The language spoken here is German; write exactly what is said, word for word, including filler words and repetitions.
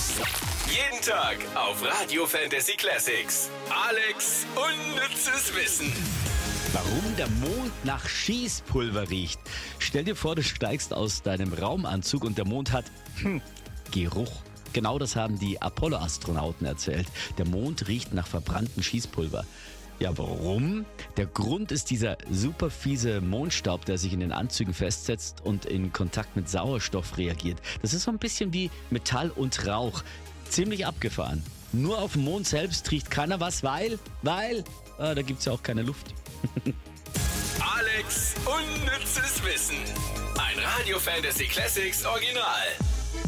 Jeden Tag auf Radio Fantasy Classics. Alex unnützes Wissen. Warum der Mond nach Schießpulver riecht. Stell dir vor, du steigst aus deinem Raumanzug und der Mond hat hm, Geruch. Genau das haben die Apollo-Astronauten erzählt. Der Mond riecht nach verbranntem Schießpulver. Ja, warum? Der Grund ist dieser super fiese Mondstaub, der sich in den Anzügen festsetzt und in Kontakt mit Sauerstoff reagiert. Das ist so ein bisschen wie Metall und Rauch. Ziemlich abgefahren. Nur auf dem Mond selbst riecht keiner was, weil, weil, ah, da gibt's ja auch keine Luft. Alex unnützes Wissen. Ein Radio Fantasy Classics Original.